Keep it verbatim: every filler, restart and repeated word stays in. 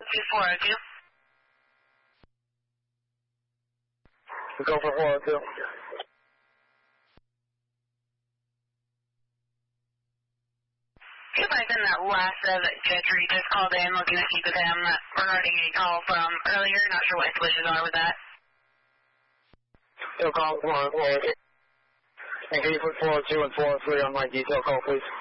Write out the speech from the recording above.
two four oh two. Go for four oh two. If I send that last of Gentry just called in looking to speak with him regarding a call from earlier. Not sure what his wishes are with that. Still call four oh two. And can you put four oh two and four oh three on my detail call, please?